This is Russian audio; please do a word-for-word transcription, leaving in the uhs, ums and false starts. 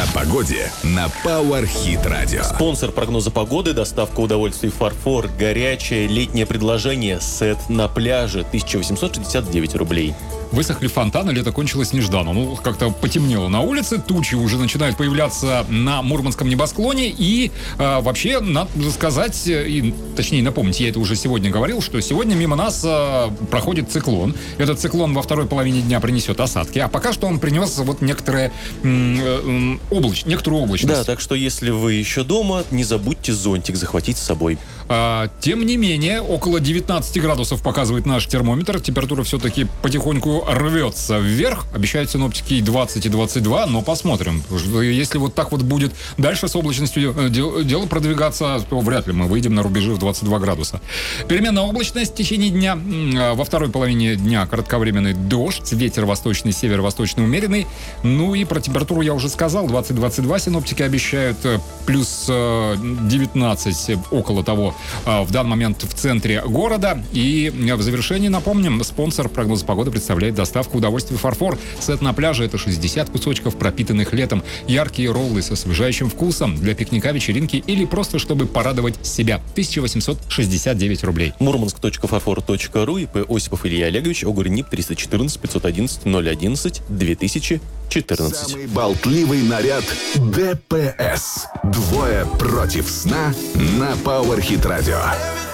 О погоде на Power Hit Radio. Спонсор прогноза погоды, доставка удовольствий «Фарфор», горячее летнее предложение, сет на пляже, тысяча восемьсот шестьдесят девять рублей. Высохли фонтаны, лето кончилось нежданно. Ну, как-то потемнело на улице, тучи уже начинают появляться на Мурманском небосклоне. И э, вообще, надо сказать, и, точнее напомнить, я это уже сегодня говорил, что сегодня мимо нас э, проходит циклон. Этот циклон во второй половине дня принесет осадки, а пока что он принес вот некоторые, э, э, облач, некоторую облачность. Да, так что если вы еще дома, не забудьте зонтик захватить с собой. А, тем не менее, около девятнадцать градусов показывает наш термометр. Температура все-таки потихоньку рвется вверх. Обещают синоптики и двадцать, и двадцать два, но посмотрим. Если вот так вот будет дальше с облачностью дело продвигаться, то вряд ли мы выйдем на рубежи в двадцать два градуса. Переменная облачность в течение дня. Во второй половине дня кратковременный дождь, ветер восточный, северо-восточный умеренный. Ну и про температуру я уже сказал. двадцать - двадцать два синоптики обещают, плюс девятнадцать около того в данный момент в центре города. И в завершении напомним, спонсор прогноза погоды представляет доставку удовольствия «Фарфор». Сет на пляже — это шестьдесят кусочков, пропитанных летом. Яркие роллы со освежающим вкусом для пикника, вечеринки или просто чтобы порадовать себя. тысяча восемьсот шестьдесят девять рублей. Мурманск точка фарфор точка ру, ИП Осипов Илья Олегович, ОГР НИП триста четырнадцать пятьсот одиннадцать ноль одиннадцать две тысячи четырнадцать. Самый болтливый наряд ДПС. Двое против сна на Power Hit Radio.